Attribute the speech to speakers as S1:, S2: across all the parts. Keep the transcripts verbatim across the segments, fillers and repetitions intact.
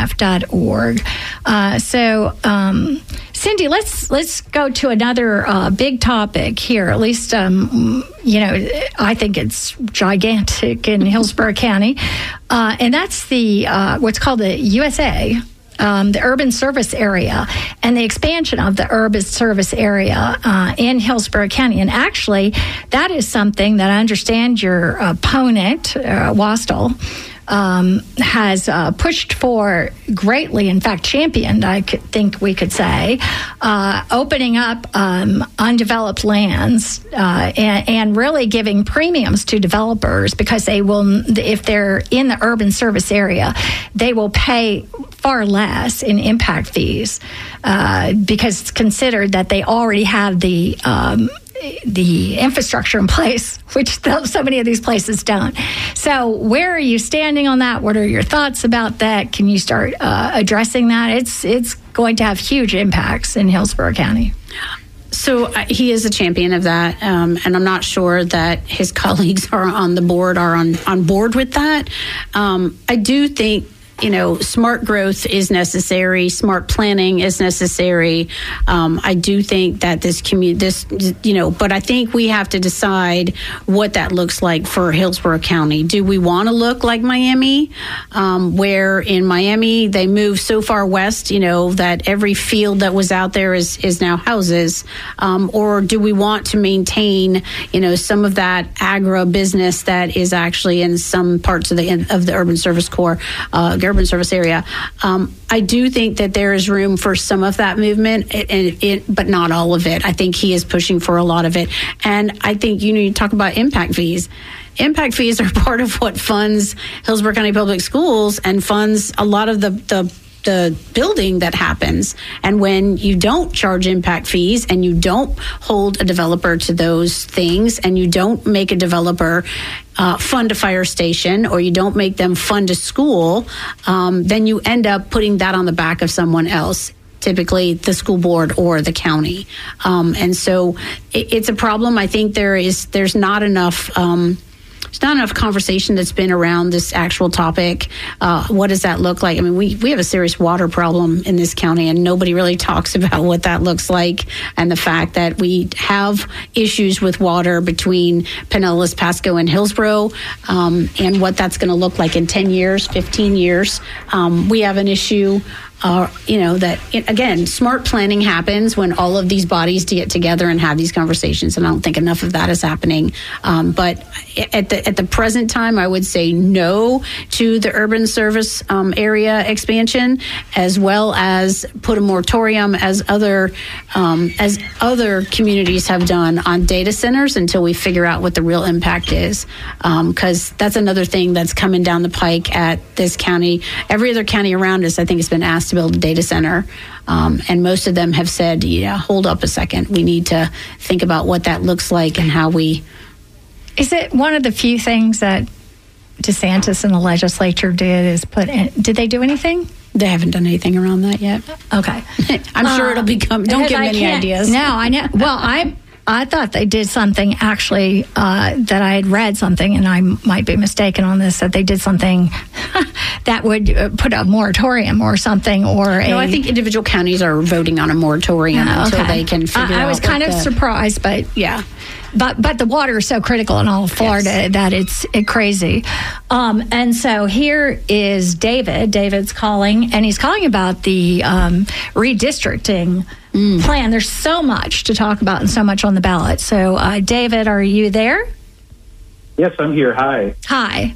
S1: f dot org. Uh, so, um, Cindy, let's let's go to another uh, big topic here. At least, um, you know, I think it's gigantic in Hillsborough County, uh, and that's the uh, what's called the U S A. Um, the urban service area and the expansion of the urban service area uh, in Hillsborough County. And actually, that is something that I understand your opponent, uh, Wastel, um, has uh, pushed for greatly, in fact, championed, I could think we could say, uh, opening up um, undeveloped lands uh, and, and really giving premiums to developers because they will, if they're in the urban service area, they will pay far less in impact fees uh, because it's considered that they already have the um, the infrastructure in place, which so many of these places don't. So where are you standing on that? What are your thoughts about that? Can you start uh, addressing that? It's it's going to have huge impacts in Hillsborough County.
S2: So uh, he is a champion of that, um, and I'm not sure that his colleagues are on the board are on, on board with that. Um, I do think, you know, smart growth is necessary. Smart planning is necessary. Um, I do think that this community, this, you know, but I think we have to decide what that looks like for Hillsborough County. Do we want to look like Miami, um, where in Miami they moved so far west, you know, that every field that was out there is is now houses, um, or do we want to maintain, you know, some of that agribusiness that is actually in some parts of the of the urban service core? Uh, urban service area. Um, I do think that there is room for some of that movement, and it, it, but not all of it. I think he is pushing for a lot of it. And I think you need to talk about impact fees. Impact fees are part of what funds Hillsborough County Public Schools and funds a lot of the, the the building that happens. And when you don't charge impact fees and you don't hold a developer to those things and you don't make a developer uh, fund a fire station or you don't make them fund a school, um, then you end up putting that on the back of someone else, typically the school board or the county. Um, and so it, it's a problem. I think there is there's not enough um, There's not enough conversation that's been around this actual topic. Uh, what does that look like? I mean, we, we have a serious water problem in this county, and nobody really talks about what that looks like and the fact that we have issues with water between Pinellas, Pasco, and Hillsborough, um, and what that's going to look like in ten years, fifteen years. Um, we have an issue Uh, you know, that, again, smart planning happens when all of these bodies to get together and have these conversations, and I don't think enough of that is happening. Um, but at the at the present time, I would say no to the urban service um, area expansion, as well as put a moratorium, as other um, as other communities have done, on data centers until we figure out what the real impact is. Because um, that's another thing that's coming down the pike at this county. Every other county around us, I think, has been asked to build a data center, um, and most of them have said, yeah, hold up a second, we need to think about what that looks like and how we...
S1: Is it one of the few things that DeSantis and the legislature did is put in, did they do anything?
S2: They haven't done anything around that yet.
S1: Okay.
S2: I'm sure uh, it'll become, don't give me any ideas.
S1: No, I know. Well, I I thought they did something, actually, uh, that I had read something, and I might be mistaken on this, that they did something that would uh, put a moratorium or something, or a...
S2: No, I think individual counties are voting on a moratorium uh, until okay. they can figure
S1: I,
S2: out
S1: I was kind of
S2: the,
S1: surprised, but...
S2: Yeah.
S1: But but the water is so critical in all of Florida yes. that it's it crazy. Um, and so here is David. David's calling, and he's calling about the um, redistricting mm. plan. There's so much to talk about and so much on the ballot. So, uh, David, are you there?
S3: Yes, I'm here. Hi.
S1: Hi.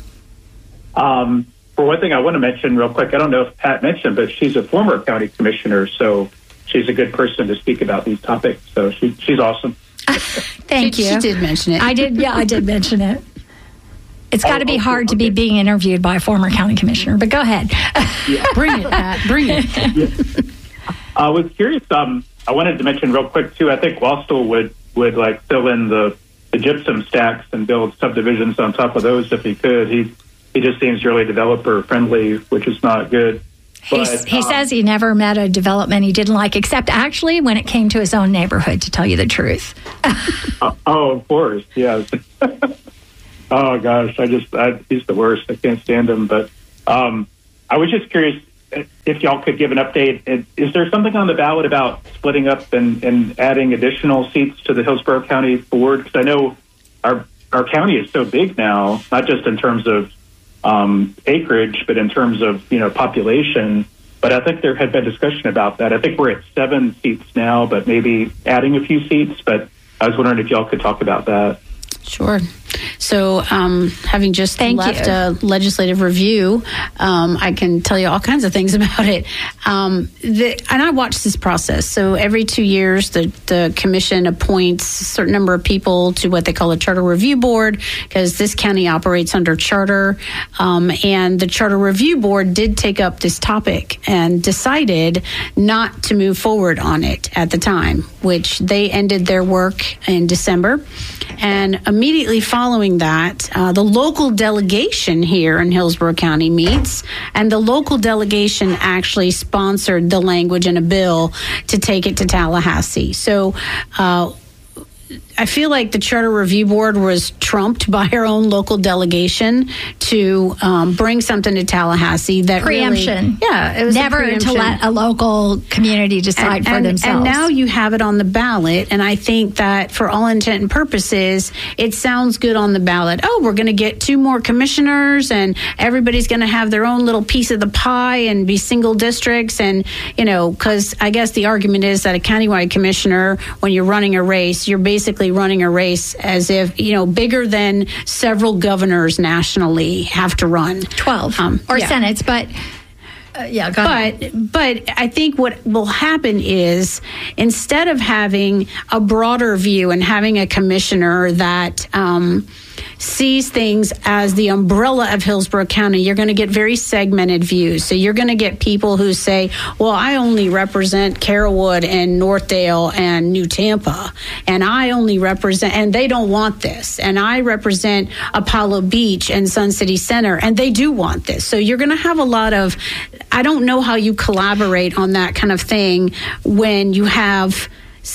S3: Um, for one thing, I want to mention real quick, I don't know if Pat mentioned, but she's a former county commissioner, so she's a good person to speak about these topics. So she, she's awesome.
S1: Thank
S2: she,
S1: you.
S2: She did mention it.
S1: I did. Yeah, I did mention it. It's got to
S3: oh,
S1: be
S3: okay,
S1: hard to
S3: okay.
S1: be being interviewed by a former county commissioner, but go ahead.
S3: Yeah.
S2: Bring it, Pat. Bring it.
S3: Yeah. I was curious. Um, I wanted to mention real quick, too, I think Wastel would, would like fill in the, the gypsum stacks and build subdivisions on top of those if he could. He, he just seems really developer friendly, which is not good.
S1: But, he um, says he never met a development he didn't like, except actually when it came to his own neighborhood, to tell you the truth.
S3: uh, oh, of course, yes. Oh, gosh, I just, I, he's the worst. I can't stand him. But um, I was just curious, if y'all could give an update. Is there something on the ballot about splitting up and, and adding additional seats to the Hillsborough County board? Because I know our our county is so big now, not just in terms of um, acreage, but in terms of, you know, population. But I think there had been discussion about that. I think we're at seven seats now, but maybe adding a few seats. But I was wondering if y'all could talk about that.
S2: Sure. So, um, having just
S1: Thank
S2: left
S1: you.
S2: a legislative review, um, I can tell you all kinds of things about it. Um, the, and I watch this process. So, every two years, the, the commission appoints a certain number of people to what they call a charter review board, because this county operates under charter. Um, and the charter review board did take up this topic and decided not to move forward on it at the time, which they ended their work in December. And immediately following that, uh, the local delegation here in Hillsborough County meets, and the local delegation actually sponsored the language in a bill to take it to Tallahassee. So, uh, I feel like the Charter Review Board was trumped by our own local delegation to um, bring something to Tallahassee that
S1: Preemption.
S2: Really, yeah, it was
S1: never
S2: a preemption.
S1: to let a local community decide
S2: and,
S1: for
S2: and,
S1: themselves.
S2: And now you have it on the ballot, and I think that for all intent and purposes, it sounds good on the ballot. Oh, we're going to get two more commissioners, and everybody's going to have their own little piece of the pie and be single districts, and you know, because I guess the argument is that a countywide commissioner, when you're running a race, you're basically running a race as if, you know, bigger than several governors nationally have to run.
S1: twelve
S2: Um,
S1: or
S2: yeah.
S1: senates, but uh, yeah, go ahead.
S2: But but I think what will happen is, instead of having a broader view and having a commissioner that um, sees things as the umbrella of Hillsborough County, you're going to get very segmented views. So you're going to get people who say, well, I only represent Carrollwood and Northdale and New Tampa, and I only represent, and they don't want this, and I represent Apollo Beach and Sun City Center, and they do want this. So you're going to have a lot of, I don't know how you collaborate on that kind of thing when you have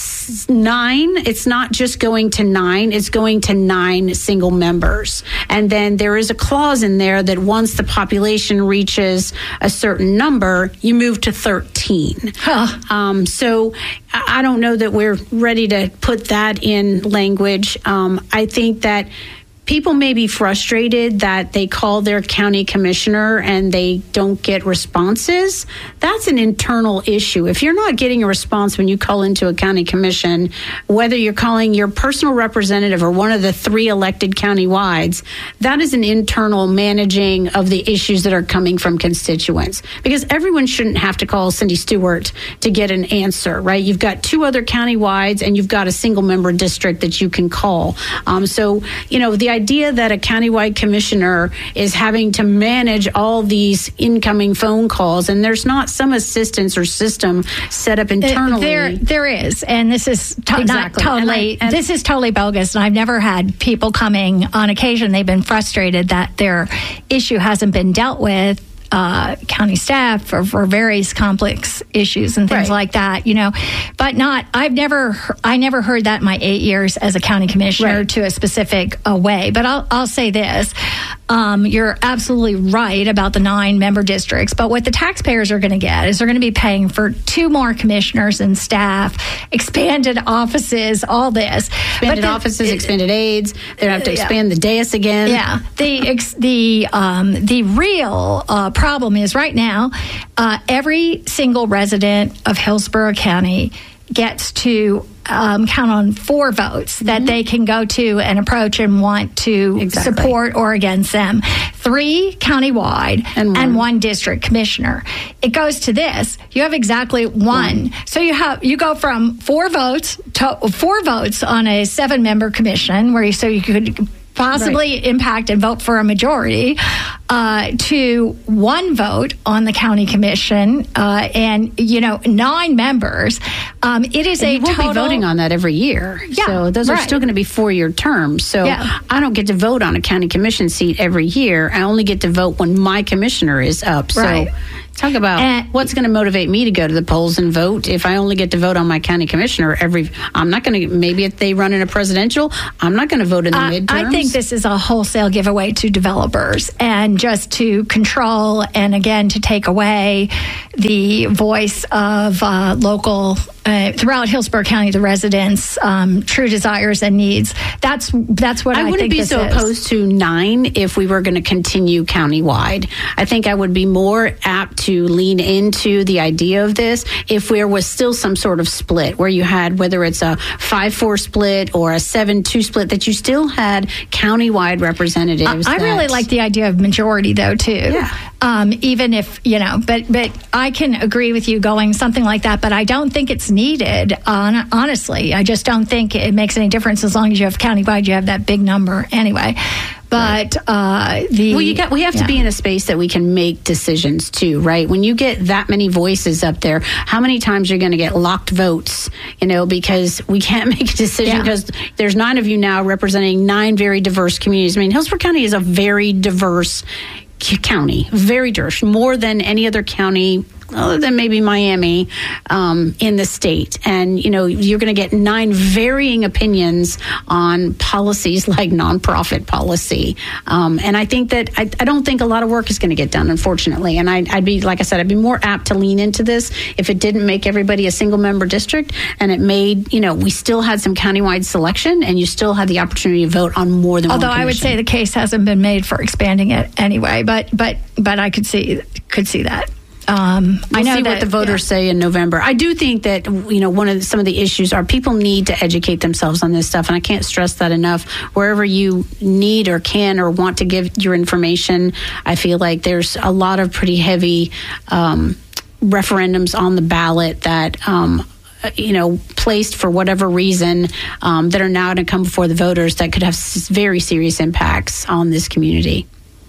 S2: nine. It's not just going to nine, it's going to nine single members. And then there is a clause in there that once the population reaches a certain number, you move to thirteen.
S1: Huh.
S2: Um, so I don't know that we're ready to put that in language. Um, I think that people may be frustrated that they call their county commissioner and they don't get responses. That's an internal issue. If you're not getting a response when you call into a county commission, whether you're calling your personal representative or one of the three elected county-wides, that is an internal managing of the issues that are coming from constituents. Because everyone shouldn't have to call Cindy Stewart to get an answer, right? You've got two other county-wides and you've got a single-member district that you can call. Um, so, you know, the idea that a countywide commissioner is having to manage all these incoming phone calls, and there's not some assistance or system set up internally.
S1: There, there is, and this is to-
S2: Exactly.
S1: not totally.
S2: And I- and-
S1: this is totally bogus. And I've never had people coming on occasion. They've been frustrated that their issue hasn't been dealt with. Uh, county staff for, for various complex issues and things
S2: Right.
S1: like that, you know, but not. I've never, I never heard that in my eight years as a county commissioner
S2: Right.
S1: to a specific uh, way. But I'll, I'll say this: um, you're absolutely right about the nine member districts. But what the taxpayers are going to get is they're going to be paying for two more commissioners and staff, expanded offices, all this,
S2: Expanded
S1: but the-
S2: offices, expanded aides. They don't have to
S1: Yeah.
S2: expand the dais again.
S1: Yeah, the ex, the um, the real uh, problem is right now, uh, every single resident of Hillsborough County gets to um, count on four votes that they can go to and approach and want to
S2: Exactly.
S1: support or against them. Three countywide
S2: And
S1: and
S2: one.
S1: one, district commissioner. It goes to this: you have exactly one. So you have you go from four votes to four votes on a seven-member commission, where you so you could possibly
S2: Right.
S1: impact and vote for a majority, uh, to one vote on the county commission, uh, and you know nine members. Um, it is
S2: And
S1: a
S2: you won't
S1: total,
S2: be voting on that every year.
S1: Yeah,
S2: so those are
S1: right.
S2: still going to be four-year terms. So
S1: Yeah.
S2: I don't get to vote on a county commission seat every year. I only get to vote when my commissioner is up. So
S1: Right.
S2: talk about
S1: And-
S2: what's going to motivate me to go to the polls and vote if I only get to vote on my county commissioner every. I'm not going to. Maybe if they run in a presidential, I'm not going to vote in the
S1: Uh,
S2: midterms.
S1: I think this is a wholesale giveaway to developers, and just to control and again to take away the voice of uh, local uh, throughout Hillsborough County, the residents' um, true desires and needs. That's that's what I,
S2: I wouldn't
S1: think
S2: be
S1: this
S2: so
S1: is.
S2: opposed to nine if we were going to continue countywide. I think I would be more apt to lean into the idea of this if there was still some sort of split where you had, whether it's a five four split or a seven two split, that you still had countywide representatives.
S1: I, I
S2: that,
S1: really like the idea of majority, though, too.
S2: Yeah.
S1: Um, even if, you know, but but I can agree with you going something like that, but I don't think it's needed, on, honestly. I just don't think it makes any difference as long as you have countywide, you have that big number anyway. But uh, the
S2: well, you got we have
S1: yeah.
S2: to be in a space that we can make decisions too, right? When you get that many voices up there, how many times you're going to get locked votes? You know, because we can't make a decision because yeah. there's nine of you now representing nine very diverse communities. I mean, Hillsborough County is a very diverse county, very diverse, more than any other county other than maybe Miami, um, in the state. And, you know, you're going to get nine varying opinions on policies like nonprofit policy. Um, and I think that I, I don't think a lot of work is going to get done, unfortunately. And I, I'd be, like I said, I'd be more apt to lean into this if it didn't make everybody a single member district and it made, you know, we still had some countywide selection and you still had the opportunity to vote on more than
S1: Although
S2: one commission.
S1: I would say the case hasn't been made for expanding it anyway, but but but I could see could see that. Um,
S2: we'll
S1: I know
S2: see
S1: that,
S2: what the voters
S1: yeah.
S2: say in November. I do think that, you know, one of the, some of the issues are people need to educate themselves on this stuff, and I can't stress that enough. Wherever you need or can or want to give your information, I feel like there's a lot of pretty heavy um, referendums on the ballot that um, you know, placed for whatever reason um, that are now going to come before the voters that could have s- very serious impacts on this community.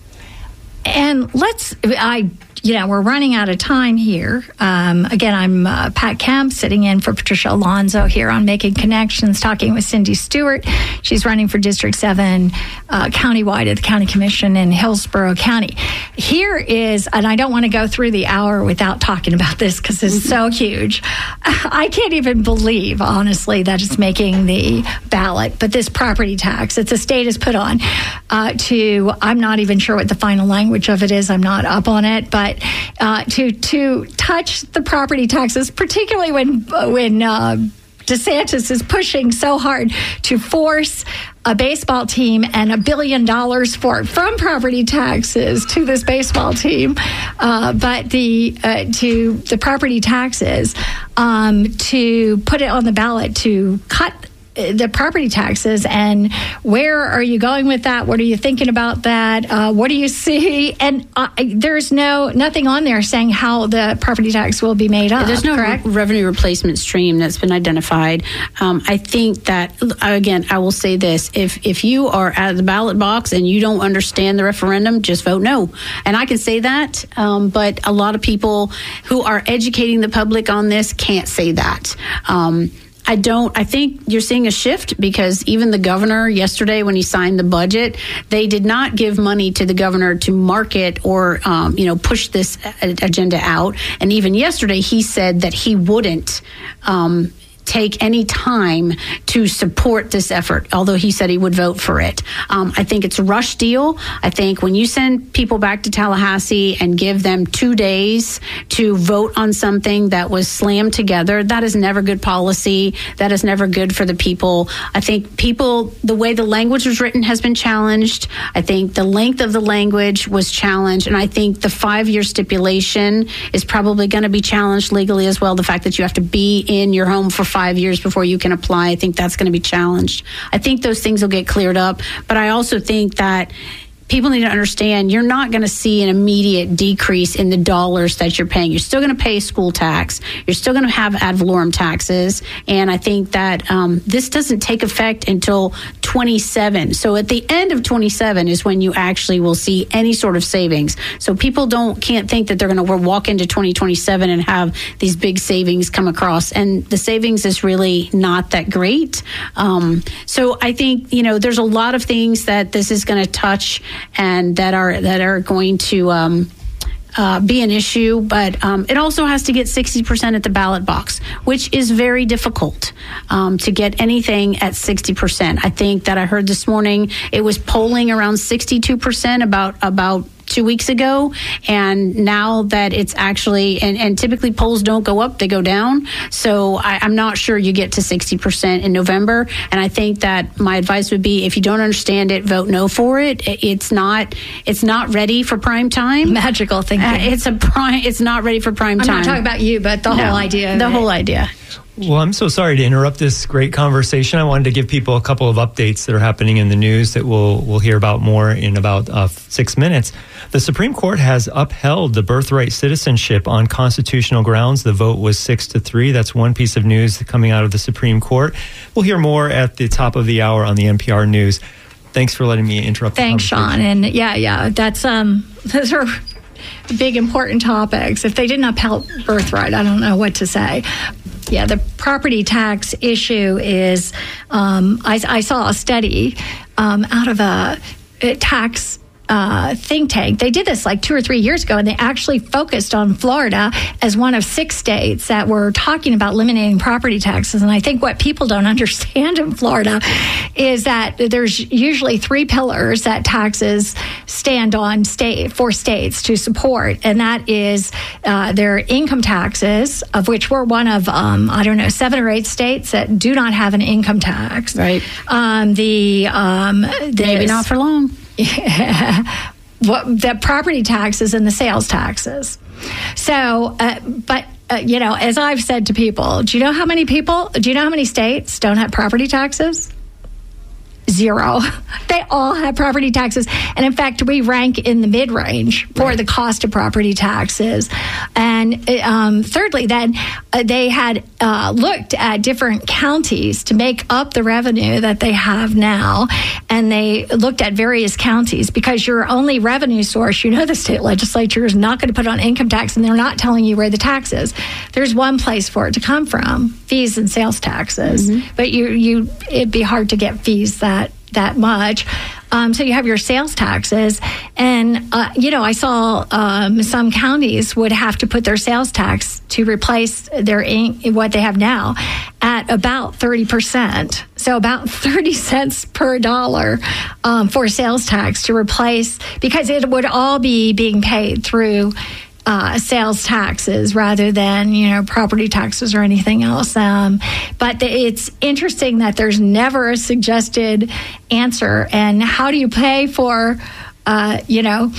S1: And let's, I, you know, we're running out of time here. Um, again, I'm uh, Pat Kemp, sitting in for Patricia Alonso here on Making Connections, talking with Cindy Stewart. She's running for District seven uh, countywide at the County Commission in Hillsborough County. Here is, and I don't want to go through the hour without talking about this because it's so huge. I can't even believe, honestly, that it's making the ballot. But this property tax, it's a state has put on uh, to, I'm not even sure what the final language of it is. I'm not up on it, but uh, to to touch the property taxes, particularly when when uh, DeSantis is pushing so hard to force a baseball team and a billion dollars for from property taxes to this baseball team, uh, but the uh, to the property taxes um, to put it on the ballot to cut the property taxes. And where are you going with that? What are you thinking about that? Uh, what do you see? And uh, there's no nothing on there saying how the property tax will be made up.
S2: There's no
S1: correct?
S2: re- revenue replacement stream that's been identified. Um, I think that, again, I will say this. If if you are at the ballot box and you don't understand the referendum, just vote no. And I can say that, um, but a lot of people who are educating the public on this can't say that. Um I don't, I think you're seeing a shift because even the governor yesterday when he signed the budget, they did not give money to the governor to market or, um, you know, push this agenda out. And even yesterday he said that he wouldn't um, take any time to support this effort, although he said he would vote for it. Um, I think it's a rush deal. I think when you send people back to Tallahassee and give them two days to vote on something that was slammed together, that is never good policy. That is never good for the people. I think people, the way the language was written has been challenged. I think the length of the language was challenged. And I think the five-year stipulation is probably going to be challenged legally as well. The fact that you have to be in your home for five Five years before you can apply. I think that's going to be challenged. I think those things will get cleared up. But I also think that people need to understand you're not going to see an immediate decrease in the dollars that you're paying. You're still going to pay school tax. You're still going to have ad valorem taxes. And I think that um, this doesn't take effect until twenty-seven. So at the end of twenty-seven is when you actually will see any sort of savings. So people don't can't think that they're going to walk into twenty twenty-seven and have these big savings come across. And the savings is really not that great. Um, so I think, you know, there's a lot of things that this is going to touch and that are that are going to um, uh, be an issue. But um, it also has to get sixty percent at the ballot box, which is very difficult um, to get anything at sixty percent. I think that I heard this morning it was polling around sixty-two percent about about two weeks ago, and now that it's actually, and, and typically polls don't go up, they go down. So I, I'm not sure you get to sixty percent in November. And I think that my advice would be, if you don't understand it, vote no for it. It's not, it's not ready for prime time.
S1: Magical thinking.
S2: Uh, it's a prime, it's not ready for prime
S1: I'm
S2: time.
S1: not talking about you, but the
S2: no,
S1: whole idea.
S2: The
S1: of
S2: whole
S1: it.
S2: idea.
S4: Well, I'm so sorry to interrupt this great conversation. I wanted to give people a couple of updates that are happening in the news that we'll we'll hear about more in about uh, six minutes. The Supreme Court has upheld the birthright citizenship on constitutional grounds. The vote was six to three. That's one piece of news coming out of the Supreme Court. We'll hear more at the top of the hour on the N P R News. Thanks for letting me interrupt.
S1: Thanks, Sean. And yeah, yeah, that's um, those are big important topics. If they didn't upheld birthright, I don't know what to say. Yeah, the property tax issue is, um, I, I saw a study um, out of a, a tax uh, think tank. They did this like two or three years ago, and they actually focused on Florida as one of six states that were talking about eliminating property taxes. And I think what people don't understand in Florida is that there's usually three pillars that taxes stand on state for states to support, and that is uh, their income taxes, of which we're one of um, I don't know seven or eight states that do not have an income tax.
S2: Right.
S1: Um, the um,
S2: maybe not for long.
S1: Yeah. What the property taxes and the sales taxes. So, uh, but uh, you know, as I've said to people, do you know how many people? Do you know how many states don't have property taxes? Zero. They all have property taxes. And in fact, we rank in the mid-range for right. the cost of property taxes. And um, thirdly, then uh, they had uh, looked at different counties to make up the revenue that they have now. And they looked at various counties, because your only revenue source, you know, the state legislature is not going to put on income tax, and they're not telling you where the tax is. There's one place for it to come from: fees and sales taxes. Mm-hmm. But you, you, it'd be hard to get fees that that much. Um, so you have your sales taxes. And, uh, you know, I saw um, some counties would have to put their sales tax to replace their in- what they have now at about thirty percent. So about thirty cents per dollar um, for sales tax to replace, because it would all be being paid through Uh, sales taxes rather than, you know, property taxes or anything else. Um, but the, it's interesting that there's never a suggested answer. And how do you pay for, uh, you know,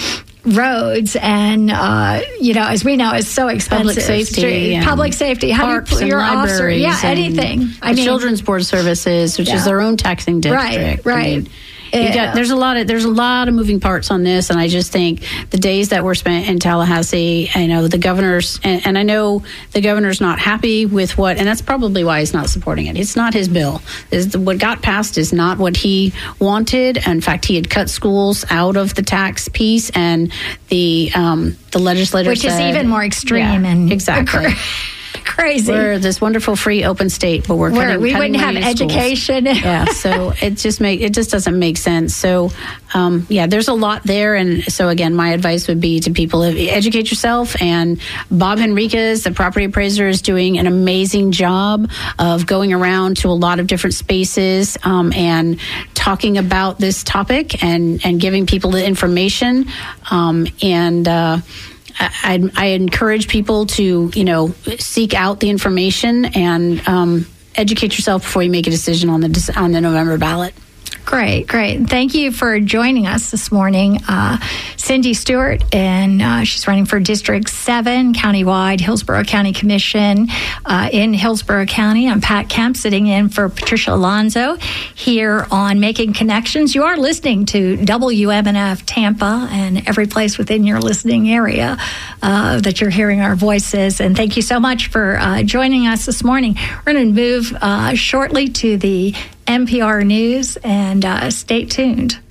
S1: roads and, uh, you know, as we know, is so expensive.
S2: Public safety.
S1: Public safety. How
S2: parks
S1: do you,
S2: and
S1: your
S2: libraries.
S1: Officer, yeah, anything. I mean,
S2: Children's Board Services, which
S1: yeah.
S2: is their own taxing district.
S1: Right, right.
S2: I mean, You got, there's a lot of there's a lot of moving parts on this, and I just think the days that were spent in Tallahassee, I know the governor's, and, and I know the governor's not happy with what, and that's probably why he's not supporting it. It's not his bill. Is what got passed is not what he wanted. In fact, he had cut schools out of the tax piece, and the um, the legislature
S1: which
S2: said,
S1: is even more extreme
S2: yeah,
S1: and
S2: exactly.
S1: Crazy.
S2: We're this wonderful free open state, but we're cutting,
S1: we
S2: cutting
S1: wouldn't have education.
S2: Yeah, so it just make it just doesn't make sense. So, um, yeah, there's a lot there, and so again, my advice would be to people: educate yourself. And Bob Henriquez, the property appraiser, is doing an amazing job of going around to a lot of different spaces um, and talking about this topic and and giving people the information um, and. Uh, I, I encourage people to, you know, seek out the information and um, educate yourself before you make a decision on the on the November ballot.
S1: Great, great. Thank you for joining us this morning. Uh, Cindy Stewart, and uh, she's running for District seven, countywide, Hillsborough County Commission uh, in Hillsborough County. I'm Pat Kemp, sitting in for Patricia Alonso here on Making Connections. You are listening to W M N F Tampa and every place within your listening area uh, that you're hearing our voices. And thank you so much for uh, joining us this morning. We're going to move uh, shortly to the N P R News, and uh, stay tuned.